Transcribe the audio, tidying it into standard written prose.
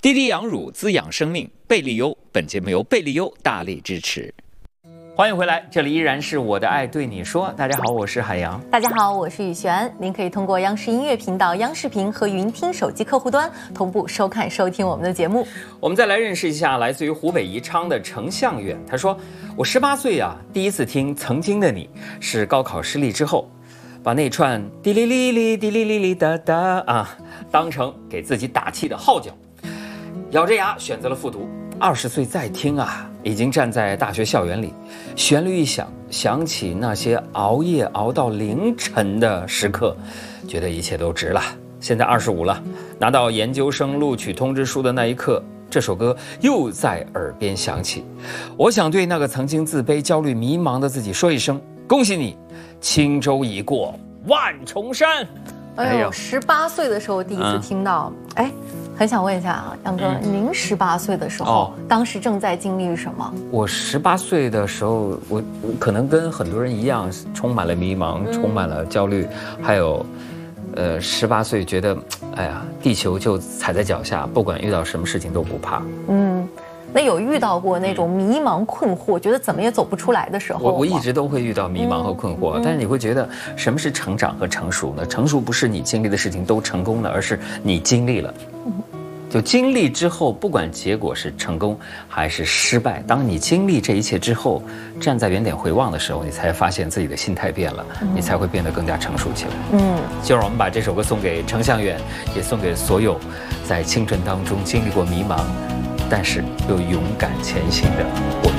滴滴养乳滋养生命，贝利优。本节目由贝利优大力支持。欢迎回来，这里依然是我的爱对你说。大家好，我是海洋。 大家好，我是雨璇。您可以通过央视音乐频道、央视频和云听手机客户端同步收看收听我们的节目。 我们再来认识一下来自于湖北宜昌的程向远。他说：“我18岁啊，第一次听《曾经的你》是高考失利之后，把那串滴哩哩哩滴哩哩哩哒哒啊当成给自己打气的号角，咬着牙选择了复读。20岁再听啊，已经站在大学校园里，旋律一响，想起那些熬夜熬到凌晨的时刻，觉得一切都值了。现在25了，拿到研究生录取通知书的那一刻，这首歌又在耳边响起。我想对那个曾经自卑、焦虑、迷茫的自己说一声：恭喜你，轻舟已过万重山。” 哎呦，18岁的时候第一次听到，很想问一下啊，杨哥，您18岁的时候，当时正在经历什么？ 我18岁的时候，我可能跟很多人一样，充满了迷茫，充满了焦虑，还有，18岁觉得，哎呀，地球就踩在脚下，不管遇到什么事情都不怕。 那有遇到过那种迷茫困惑，觉得怎么也走不出来的时候吗？ 我一直都会遇到迷茫和困惑，但是你会觉得什么是成长和成熟呢？成熟不是你经历的事情都成功了，而是你经历了。就经历之后，不管结果是成功还是失败，当你经历这一切之后，站在原点回望的时候，你才发现自己的心态变了，你才会变得更加成熟起来。就让我们把这首歌送给程向远，也送给所有在青春当中经历过迷茫，但是又勇敢前行的我。